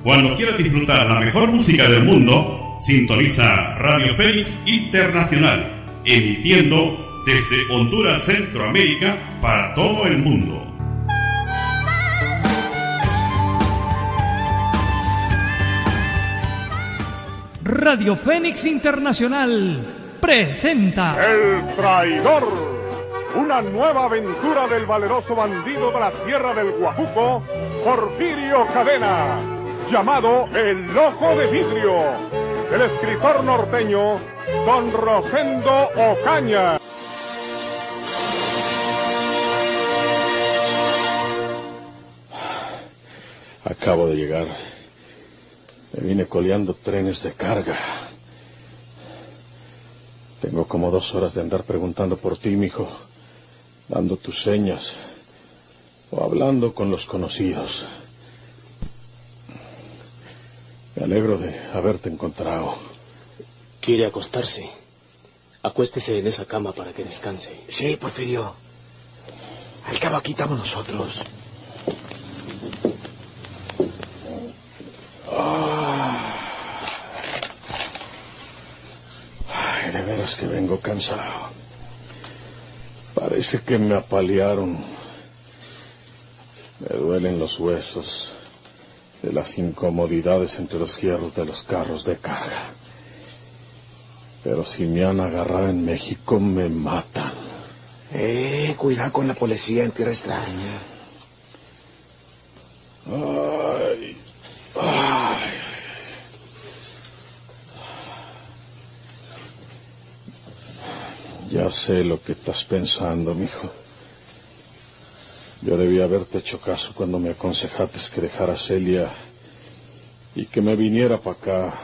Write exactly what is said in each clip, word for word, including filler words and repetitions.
Cuando quieras disfrutar la mejor música del mundo, sintoniza Radio Fénix Internacional, emitiendo desde Honduras, Centroamérica, para todo el mundo. Radio Fénix Internacional presenta El Traidor, una nueva aventura del valeroso bandido de la tierra del Guajuco, Porfirio Cadena, llamado El Ojo de Vidrio, del escritor norteño Don Rosendo Ocaña. Acabo de llegar. Me vine coleando trenes de carga. Tengo como dos horas de andar preguntando por ti, mijo, dando tus señas o hablando con los conocidos. Me alegro de haberte encontrado. ¿Quiere acostarse? Acuéstese en esa cama para que descanse. Sí, Porfirio. Al cabo aquí estamos nosotros. Ay, de veras que vengo cansado. Parece que me apalearon. Me duelen los huesos de las incomodidades entre los hierros de los carros de carga. Pero si me han agarrado en México, me matan. Eh, cuidado con la policía en tierra extraña. Ay, ay. Ya sé lo que estás pensando, mijo. Yo debía haberte hecho caso cuando me aconsejaste que dejara a Celia y que me viniera para acá.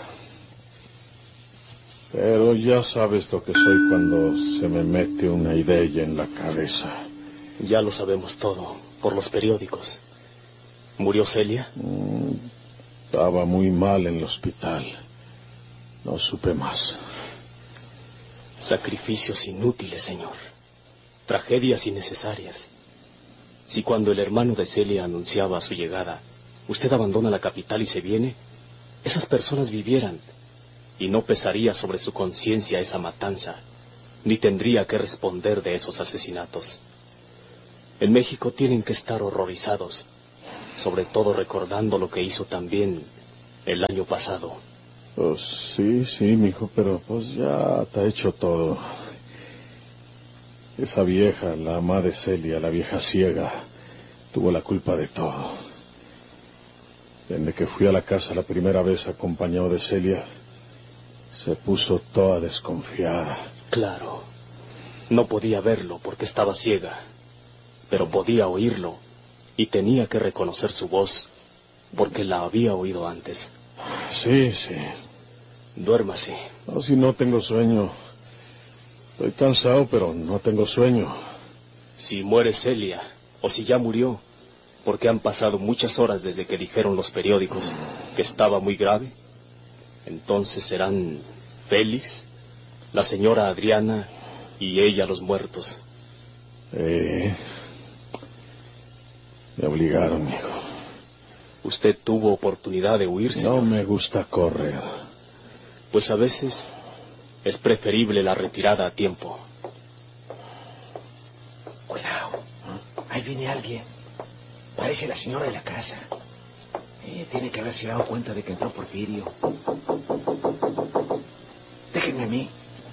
Pero ya sabes lo que soy cuando se me mete una idea en la cabeza. Ya lo sabemos todo, por los periódicos. ¿Murió Celia? Mm, estaba muy mal en el hospital. No supe más. Sacrificios inútiles, señor. Tragedias innecesarias. Si cuando el hermano de Celia anunciaba su llegada, usted abandona la capital y se viene, esas personas vivieran y no pesaría sobre su conciencia esa matanza, ni tendría que responder de esos asesinatos. En México tienen que estar horrorizados, sobre todo recordando lo que hizo también el año pasado. Pues sí, sí, mijo, pero pues ya está hecho todo. Esa vieja, la ama de Celia, la vieja ciega, tuvo la culpa de todo. Desde que fui a la casa la primera vez acompañado de Celia, se puso toda desconfiada. Claro, no podía verlo porque estaba ciega, pero podía oírlo y tenía que reconocer su voz porque la había oído antes. Sí, sí. Duérmase. No, si no tengo sueño. Estoy cansado, pero no tengo sueño. Si muere Celia, o si ya murió, porque han pasado muchas horas desde que dijeron los periódicos que estaba muy grave, entonces serán Félix, la señora Adriana y ella los muertos. Eh, me obligaron, hijo. Usted tuvo oportunidad de huir, señor. No me gusta correr. Pues a veces es preferible la retirada a tiempo. Cuidado. Ahí viene alguien. Parece la señora de la casa. Eh, tiene que haberse dado cuenta de que entró Porfirio. Déjenme a mí.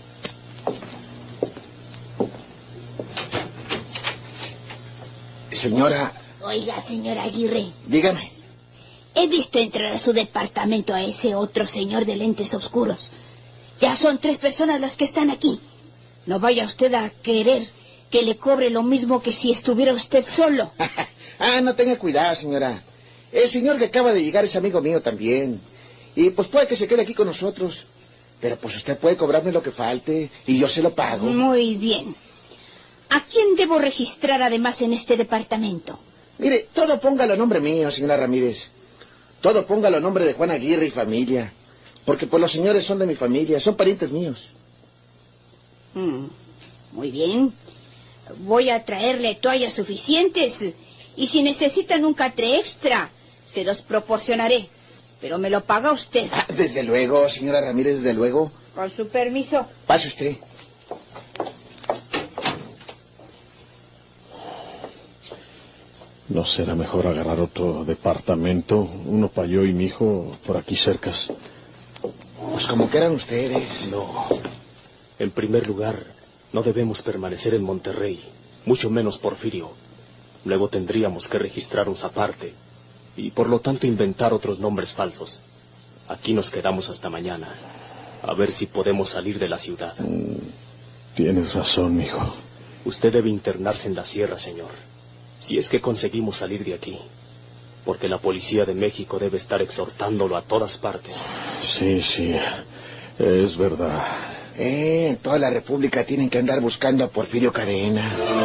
Señora... Oiga, señora Aguirre. Dígame. He visto entrar a su departamento a ese otro señor de lentes oscuros. Ya son tres personas las que están aquí. No vaya usted a querer que le cobre lo mismo que si estuviera usted solo. Ah, no tenga cuidado, señora. El señor que acaba de llegar es amigo mío también. Y pues puede que se quede aquí con nosotros. Pero pues usted puede cobrarme lo que falte y yo se lo pago. Muy bien. ¿A quién debo registrar además en este departamento? Mire, todo póngalo a nombre mío, señora Ramírez. Todo póngalo a nombre de Juan Aguirre y familia. Porque pues los señores son de mi familia, son parientes míos. Mm, muy bien. Voy a traerle toallas suficientes. Y si necesitan un catre extra, se los proporcionaré. pero me lo paga usted. Ah, desde luego, señora Ramírez, desde luego. Con su permiso. Pase usted. ¿No será mejor agarrar otro departamento? Uno para yo y mi hijo por aquí cercas. Pues como quieran ustedes. No. En primer lugar, no debemos permanecer en Monterrey, mucho menos Porfirio. Luego tendríamos que registrarnos aparte y por lo tanto inventar otros nombres falsos. Aquí nos quedamos hasta mañana, a ver si podemos salir de la ciudad. Mm, tienes razón, hijo. Usted debe internarse en la sierra, señor, si es que conseguimos salir de aquí, porque la policía de México debe estar exhortándolo a todas partes. Sí, sí, es verdad. Eh, en toda la República tienen que andar buscando a Porfirio Cadena.